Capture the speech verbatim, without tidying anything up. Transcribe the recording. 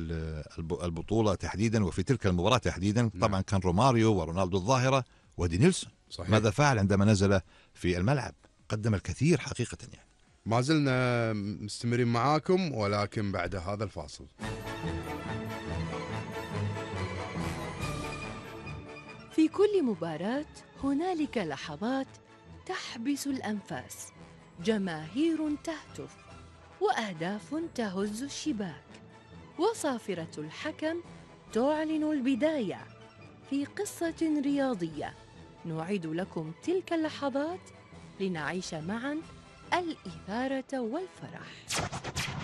البطولة تحديدا وفي تلك المباراة تحديدا. نعم. طبعا كان روماريو ورونالدو الظاهرة ودي نيلسون. صحيح. ماذا فعل عندما نزل في الملعب؟ قدم الكثير حقيقة يعني. ما زلنا مستمرين معاكم ولكن بعد هذا الفاصل. في كل مباراة هنالك لحظات تحبس الأنفاس، جماهير تهتف، وأهداف تهز الشباك، وصافرة الحكم تعلن البداية في قصة رياضية. نعيد لكم تلك اللحظات لنعيش معا الإثارة والفرح.